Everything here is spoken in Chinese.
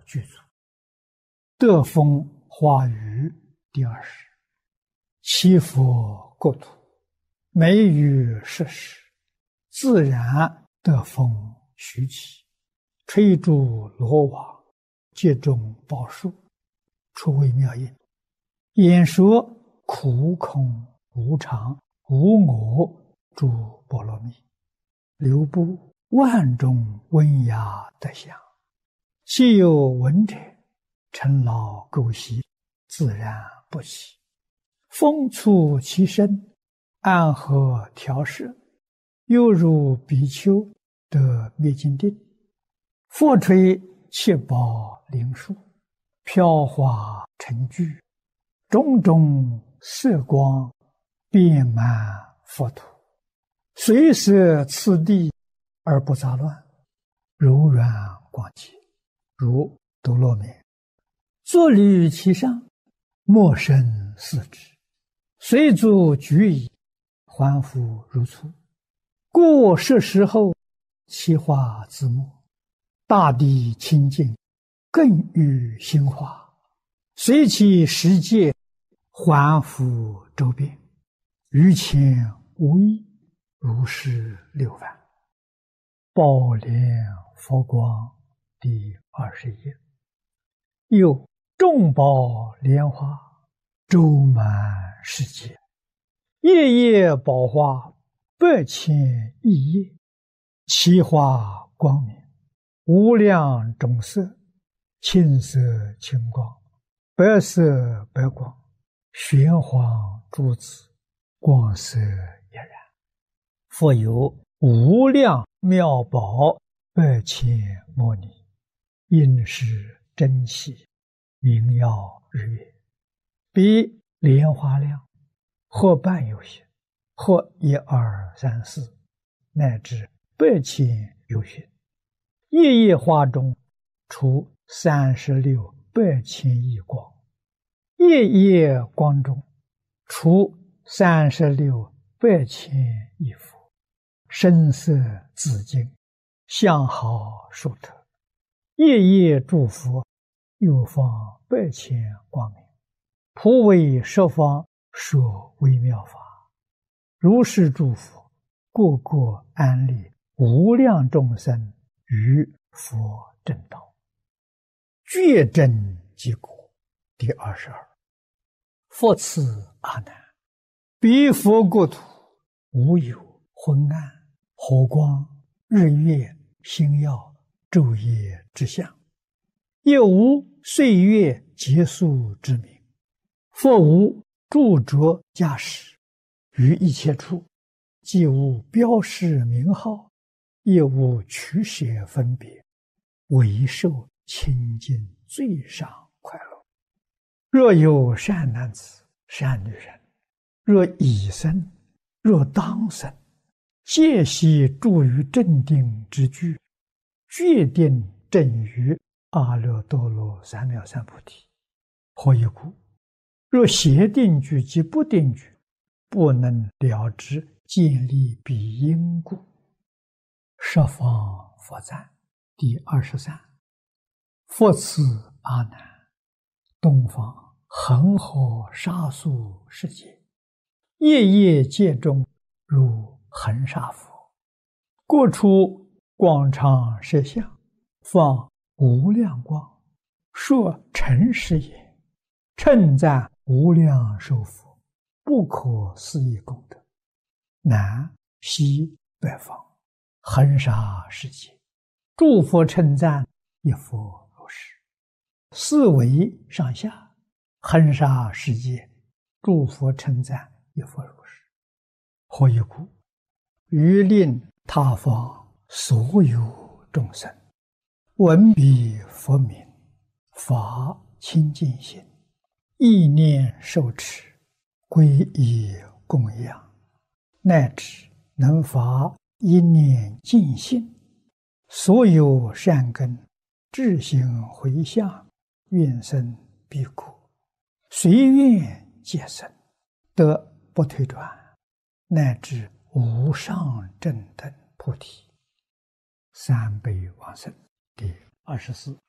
具足。德风化雨第20，祈福国土，美于世时，自然德风徐起，吹竹罗网，接种宝树，出微妙音。演说苦空无常无我诸波罗蜜，流布万种温雅德相，其有闻者，尘劳垢习，自然不起。风促其身，安和调摄，犹如比丘得灭尽定。佛吹七宝灵树，飘华成聚，种种色光遍满佛土，随摄次第而不杂乱，柔软广洁，如多罗蜜。坐立其上，莫生四肢，随足举矣，还复如初。过世时后，其化自没，大地清净，更愈兴化，随其世界，还复周遍，于前无异，如是六番。宝莲佛光第20页。又众宝莲花周满世界，夜夜宝花8,000亿叶，其花光明，无量种色，青色青光，白色白光，玄黄珠子，光色一然。复有无量妙宝8,000摩尼，应是珍稀，明耀日月，比莲花量，或半有形，或1、2、3、4，乃至8,000有形。夜夜花中出36 8,000亿光，夜夜光中出36 8,000亿佛，声色紫净，相好殊特。夜夜诸佛，又放8,000光明，普为十方说微妙法。如是诸佛，个个安立无量众生于佛正道，觉真即果第22。复次阿难，彼佛国土，无有昏暗、火光、日月、星耀、昼夜之相，也无岁月结束之名。复无著着驾驶，于一切处，既无标示名号，也无取舍分别，唯受清净最上快乐。若有善男子、善女人，若已生，若当生，皆悉住于正定之居，决定正于阿耨多罗三藐三菩提。何以故？若邪定居及不定居，不能了知建立彼因故。十方佛赞第23。复次阿难，东方恒河沙数世界，夜夜界中如恒沙佛，各处广长舌相，放无量光，说诚实也，称赞无量寿佛，不可思议功德。南西北方恒沙世界，诸佛称赞一佛如是。四维上下恒沙世界，诸佛称赞一佛如是。何以故？于令他方所有众生闻彼佛名，发清净心，意念受持，皈依供养，乃至能发一念净心，所有善根智行回向，愿生彼国，随愿皆生，得不退转，乃至无上正等菩提。三倍往生第24。